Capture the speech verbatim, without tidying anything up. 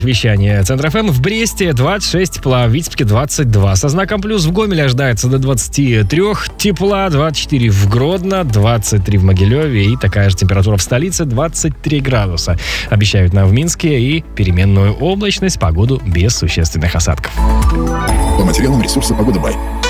Вещание Центр эф эм в Бресте двадцать шесть тепла, в Витебске двадцать два. Со знаком плюс в Гомеле ожидается до двадцати трёх тепла, двадцать четыре в Гродно, двадцать три в Могилеве и такая же температура в столице двадцать три градуса. Обещают нам в Минске и переменную облачность, погоду без существенных осадков. По материалам ресурса «Погода Бай».